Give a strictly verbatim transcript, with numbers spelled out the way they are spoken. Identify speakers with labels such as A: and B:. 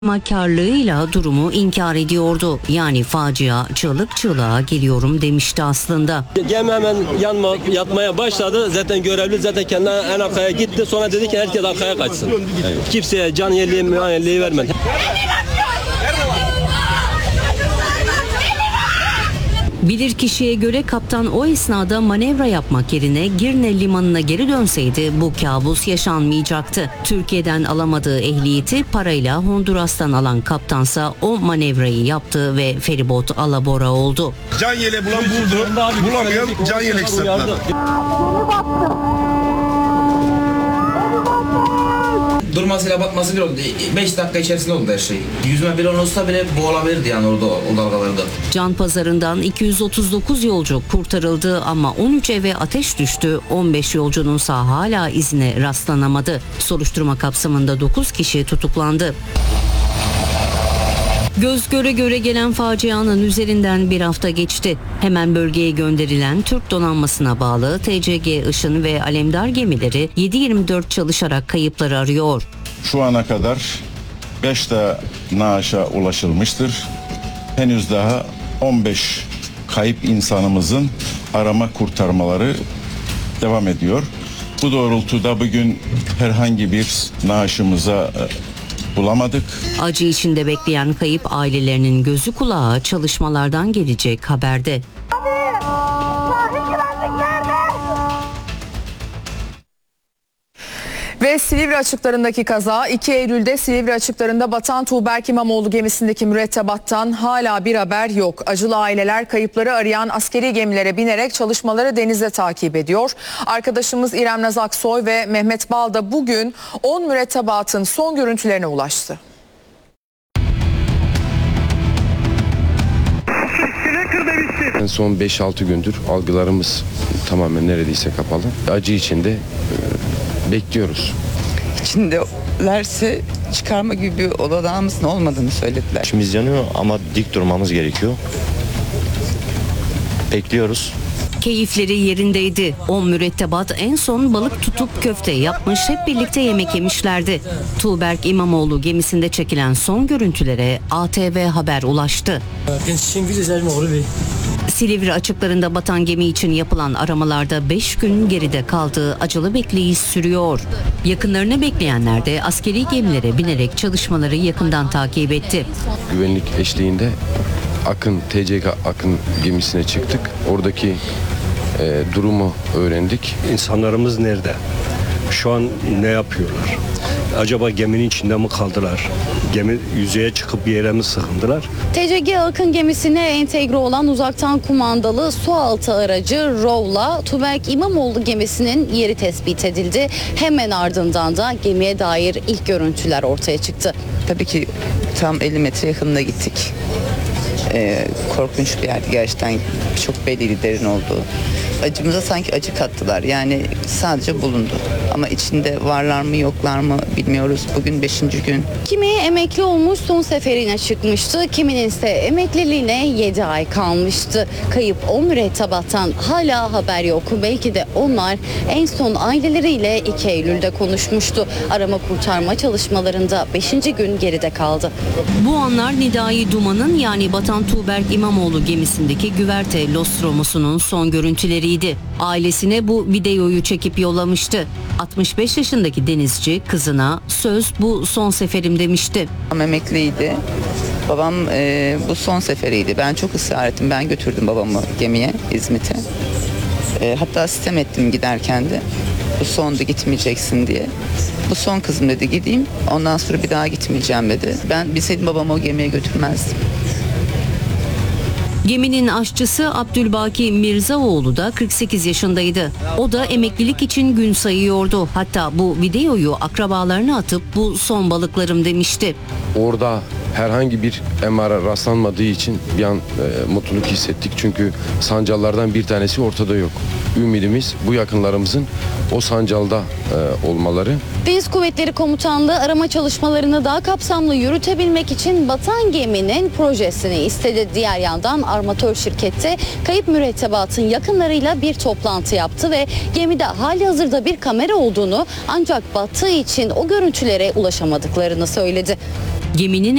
A: Makarlığıyla durumu inkar ediyordu. Yani facia çığlık çığlığa geliyorum demişti aslında.
B: Gemi hemen yanma, yatmaya başladı. Zaten görevli zaten kendi en arkaya gitti. Sonra dedi ki herkes arkaya kaçsın. Kimseye can yelliği, müayelliği vermedi.
A: Bilirkişiye göre kaptan o esnada manevra yapmak yerine Girne limanına geri dönseydi bu kabus yaşanmayacaktı. Türkiye'den alamadığı ehliyeti parayla Honduras'tan alan kaptansa o manevrayı yaptı ve feribot alabora oldu.
C: Can yeleği bulan buldu, bulamayan can yelek sakladı.
D: Durmasıyla batması bir oldu. beş dakika içerisinde oldu her şey. Yüzme bir olsa bile boğulabilirdi yani orada o dalgalarda.
A: Can pazarından iki yüz otuz dokuz yolcu kurtarıldı ama on üç eve ateş düştü. on beş yolcununsa hala izine rastlanamadı. Soruşturma kapsamında dokuz kişi tutuklandı. Göz göre göre gelen facianın üzerinden bir hafta geçti. Hemen bölgeye gönderilen Türk donanmasına bağlı T C G Işın ve Alemdar gemileri yedi yirmi dört çalışarak kayıpları arıyor.
C: Şu ana kadar beş de naaşa ulaşılmıştır. Henüz daha on beş kayıp insanımızın arama kurtarmaları devam ediyor. Bu doğrultuda bugün herhangi bir naaşımıza bulamadık.
A: Acı içinde bekleyen kayıp ailelerinin gözü kulağı çalışmalardan gelecek haberde.
E: Ve Silivri açıklarındaki kaza iki Eylül'de Silivri açıklarında batan Tuğberk İmamoğlu gemisindeki mürettebattan hala bir haber yok. Acılı aileler kayıpları arayan askeri gemilere binerek çalışmaları denizde takip ediyor. Arkadaşımız İrem Naz Aksoy ve Mehmet Bal da bugün on mürettebatın son görüntülerine ulaştı.
F: Son beş altı gündür algılarımız tamamen neredeyse kapalı. Acı içinde bekliyoruz.
G: İçindelerse çıkarma gibi bir olanağımızın olmadığını söylediler.
H: İçimiz yanıyor ama dik durmamız gerekiyor. Bekliyoruz.
A: Keyifleri yerindeydi. on mürettebat en son balık tutup köfte yapmış, hep birlikte yemek yemişlerdi. Tuğberk İmamoğlu gemisinde çekilen son görüntülere A T V Haber ulaştı. Silivri açıklarında batan gemi için yapılan aramalarda beş gün geride kaldığı acılı bekleyiş sürüyor. Yakınlarını bekleyenler de askeri gemilere binerek çalışmaları yakından takip etti.
F: Güvenlik eşliğinde Akın, T C G Akın gemisine çıktık. Oradaki e, durumu öğrendik.
I: İnsanlarımız nerede? Şu an ne yapıyorlar? Acaba geminin içinde mi kaldılar? Gemi yüzeye çıkıp bir yere mi sığındılar?
J: T C G Akın gemisine entegre olan uzaktan kumandalı sualtı aracı ROV'la Tuğberk İmamoğlu gemisinin yeri tespit edildi. Hemen ardından da gemiye dair ilk görüntüler ortaya çıktı.
G: Tabii ki tam elli metre yakınına gittik. Ee, korkunç bir yerdi gerçekten, çok belliydi derin olduğu. Acımıza sanki acı kattılar, yani sadece bulundu ama içinde varlar mı yoklar mı bilmiyoruz. Bugün beşinci gün.
J: Kimi emekli olmuş son seferine çıkmıştı, kiminin ise emekliliğine yedi ay kalmıştı. Kayıp on mürettebattan hala haber yok. Belki de onlar en son aileleriyle iki Eylül'de konuşmuştu. Arama kurtarma çalışmalarında beşinci gün geride kaldı.
A: Bu anlar Nidai Duman'ın yani batan Tuğberk İmamoğlu gemisindeki güverte Lostromos'unun son görüntüleriydi. Ailesine bu videoyu çekip yollamıştı. altmış beş yaşındaki denizci kızına söz bu son seferim demişti.
G: Babam emekliydi. Babam e, bu son seferiydi. Ben çok ısrar ettim. Ben götürdüm babamı gemiye, İzmit'e. E, hatta sitem ettim giderken de. Bu sondu, gitmeyeceksin diye. Bu son kızım dedi, gideyim. Ondan sonra bir daha gitmeyeceğim dedi. Ben bilseydim babamı o gemiye götürmezdim.
A: Geminin aşçısı Abdülbaki Mirzaoğlu da kırk sekiz yaşındaydı. O da emeklilik için gün sayıyordu. Hatta bu videoyu akrabalarına atıp bu son balıklarım demişti.
F: Orada herhangi bir emare rastlanmadığı için bir an e, mutluluk hissettik. Çünkü sancallardan bir tanesi ortada yok. Ümidimiz bu yakınlarımızın o sancalda e, olmaları.
J: Deniz Kuvvetleri Komutanlığı arama çalışmalarını daha kapsamlı yürütebilmek için batan geminin projesini istedi. Diğer yandan armatör şirkette kayıp mürettebatın yakınlarıyla bir toplantı yaptı ve gemide halihazırda bir kamera olduğunu ancak battığı için o görüntülere ulaşamadıklarını söyledi.
A: Geminin